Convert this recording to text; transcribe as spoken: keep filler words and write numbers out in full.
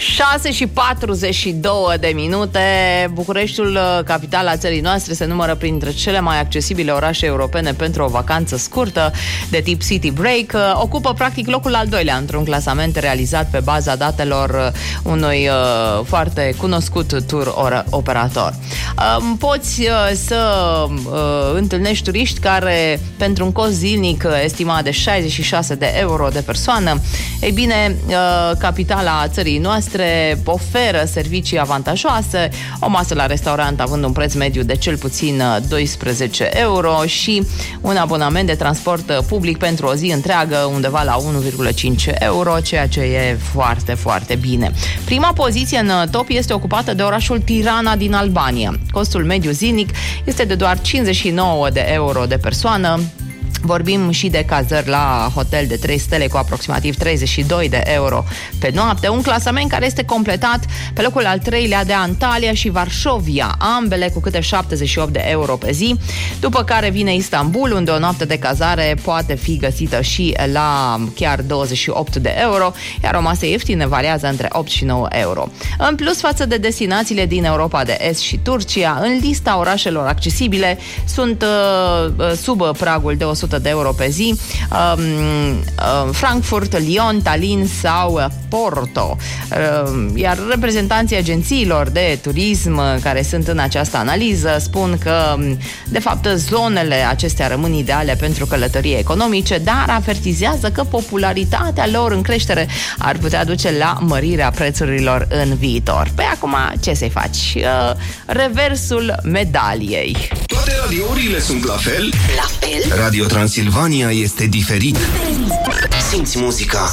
șase și patruzeci și două de minute. Bucureștiul, capitala țării noastre, se numără printre cele mai accesibile orașe europene pentru o vacanță scurtă de tip city break. Ocupă practic locul al doilea într-un clasament realizat pe baza datelor unui uh, foarte cunoscut tour operator. Uh, poți uh, să uh, întâlnești turiști care, pentru un cost zilnic estimat de șaizeci și șase de euro de persoană, ei bine, uh, capitala țării noastre oferă servicii avantajoase, o masă la restaurant având un preț mediu de cel puțin doisprezece euro și un abonament de transport public pentru o zi întreagă undeva la unu virgulă cinci euro, ceea ce e foarte, foarte bine. Prima poziție în top este ocupată de orașul Tirana din Albania. Costul mediu zilnic este de doar cincizeci și nouă de euro de persoană. Vorbim și de cazări la hotel de trei stele cu aproximativ treizeci și doi de euro pe noapte, un clasament care este completat pe locul al treilea de Antalya și Varșovia, ambele cu câte șaptezeci și opt de euro pe zi, după care vine Istanbul, unde o noapte de cazare poate fi găsită și la chiar douăzeci și opt de euro, iar o masă ieftină variază între opt și nouă euro. În plus, față de destinațiile din Europa de Est și Turcia, în lista orașelor accesibile sunt uh, sub pragul de o sută de euro pe zi, um, uh, Frankfurt, Lyon, Tallinn sau Porto. Uh, iar reprezentanții agențiilor de turism care sunt în această analiză spun că, de fapt, zonele acestea rămân ideale pentru călătorii economice, dar avertizează că popularitatea lor în creștere ar putea duce la mărirea prețurilor în viitor. Păi acum, ce să-i faci? Uh, reversul medaliei. Toate radiourile sunt la fel? La fel? Radio Transilvania este diferit. Simți muzica